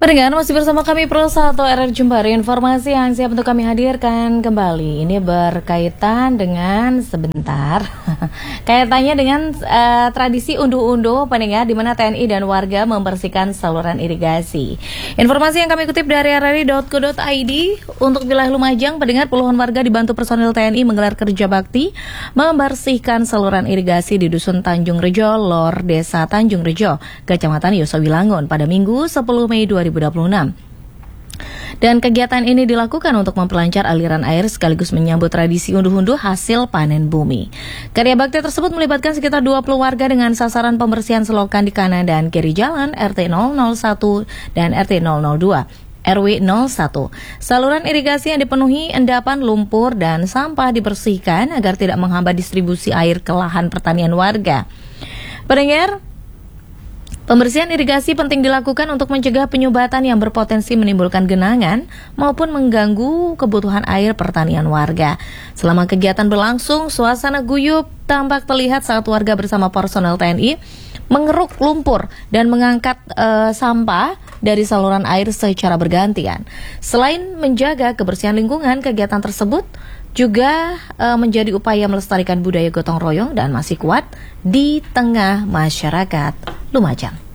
Pendengar masih bersama kami Pro 1 RR Jember. Informasi yang siap untuk kami hadirkan kembali ini berkaitan dengan kaitannya dengan tradisi unduh-unduh pendengar di mana TNI dan warga membersihkan saluran irigasi. Informasi yang kami kutip dari rri.co.id untuk wilayah Lumajang, pendengar puluhan warga dibantu personil TNI menggelar kerja bakti membersihkan saluran irigasi di Dusun Tanjung Rejo, Lor, Desa Tanjung Rejo, Kecamatan Yosawilangun pada Minggu 10 Mei 2026. Dan kegiatan ini dilakukan untuk memperlancar aliran air sekaligus menyambut tradisi unduh-unduh hasil panen bumi. Karya bakti tersebut melibatkan sekitar 20 warga dengan sasaran pembersihan selokan di kanan dan kiri jalan RT 001 dan RT 002. RW 01. Saluran irigasi yang dipenuhi endapan lumpur dan sampah dibersihkan agar tidak menghambat distribusi air ke lahan pertanian warga. Pendengar, pembersihan irigasi penting dilakukan untuk mencegah penyumbatan yang berpotensi menimbulkan genangan maupun mengganggu kebutuhan air pertanian warga. Selama kegiatan berlangsung, suasana guyup tampak terlihat saat warga bersama personel TNI mengeruk lumpur dan mengangkat sampah dari saluran air secara bergantian. Selain menjaga kebersihan lingkungan, kegiatan tersebut juga menjadi upaya melestarikan budaya gotong royong dan masih kuat di tengah masyarakat Lumajang.